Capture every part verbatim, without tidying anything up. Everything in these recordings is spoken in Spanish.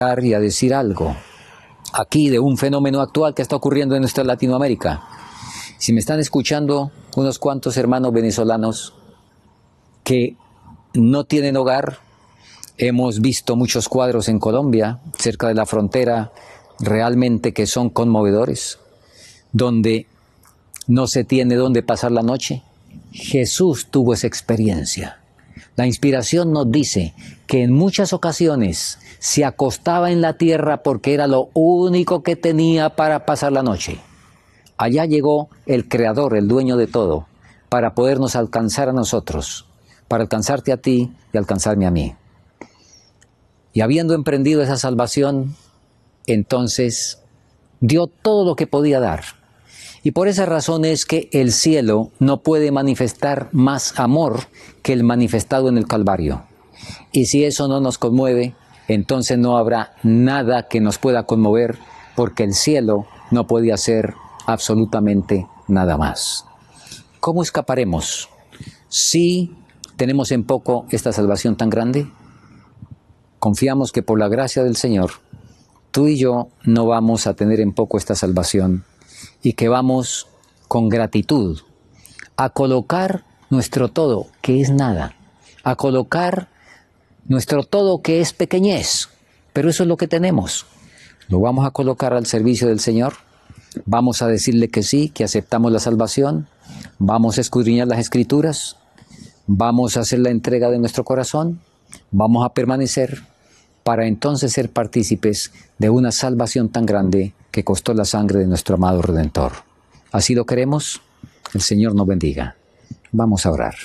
y a decir algo aquí de un fenómeno actual que está ocurriendo en nuestra Latinoamérica. Si me están escuchando unos cuantos hermanos venezolanos que no tienen hogar, hemos visto muchos cuadros en Colombia, cerca de la frontera, realmente que son conmovedores, donde no se tiene dónde pasar la noche. Jesús tuvo esa experiencia. La inspiración nos dice que en muchas ocasiones se acostaba en la tierra porque era lo único que tenía para pasar la noche. Allá llegó el Creador, el dueño de todo, para podernos alcanzar a nosotros, para alcanzarte a ti y alcanzarme a mí. Y habiendo emprendido esa salvación, entonces dio todo lo que podía dar. Y por esa razón es que el cielo no puede manifestar más amor que el manifestado en el Calvario. Y si eso no nos conmueve, entonces no habrá nada que nos pueda conmover, porque el cielo no puede hacer absolutamente nada más. ¿Cómo escaparemos si tenemos en poco esta salvación tan grande? Confiamos que por la gracia del Señor, tú y yo no vamos a tener en poco esta salvación, y que vamos con gratitud a colocar nuestro todo, que es nada, a colocar nuestro todo, que es pequeñez, pero eso es lo que tenemos. Lo vamos a colocar al servicio del Señor, vamos a decirle que sí, que aceptamos la salvación, vamos a escudriñar las Escrituras, vamos a hacer la entrega de nuestro corazón, vamos a permanecer para entonces ser partícipes de una salvación tan grande que costó la sangre de nuestro amado Redentor. ¿Así lo queremos? El Señor nos bendiga. Vamos a orar.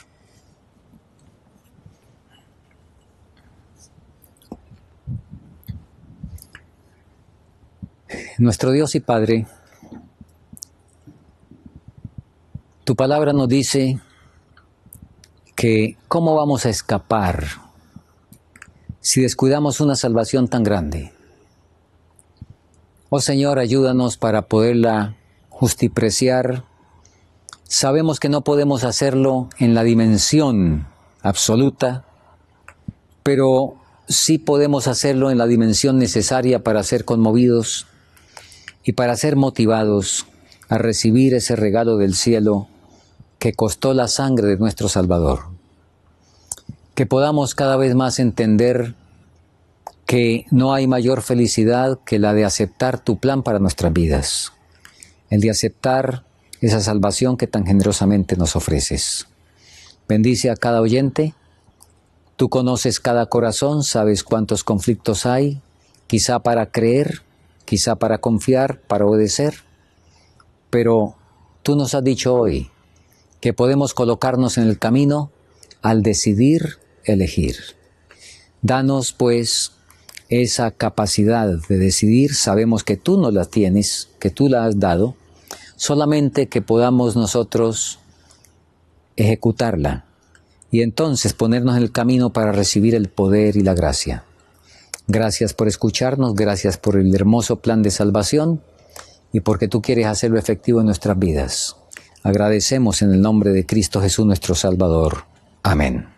Nuestro Dios y Padre, tu palabra nos dice que ¿cómo vamos a escapar si descuidamos una salvación tan grande? Oh Señor, ayúdanos para poderla justipreciar. Sabemos que no podemos hacerlo en la dimensión absoluta, pero sí podemos hacerlo en la dimensión necesaria para ser conmovidos y para ser motivados a recibir ese regalo del cielo que costó la sangre de nuestro Salvador. Que podamos cada vez más entender que no hay mayor felicidad que la de aceptar tu plan para nuestras vidas, el de aceptar esa salvación que tan generosamente nos ofreces. Bendice a cada oyente, tú conoces cada corazón, sabes cuántos conflictos hay, quizá para creer, quizá para confiar, para obedecer, pero tú nos has dicho hoy que podemos colocarnos en el camino al decidir elegir. Danos pues esa capacidad de decidir. Sabemos que tú no la tienes, que tú la has dado, solamente que podamos nosotros ejecutarla y entonces ponernos en el camino para recibir el poder y la gracia. Gracias por escucharnos, gracias por el hermoso plan de salvación y porque tú quieres hacerlo efectivo en nuestras vidas. Agradecemos en el nombre de Cristo Jesús nuestro Salvador. Amén.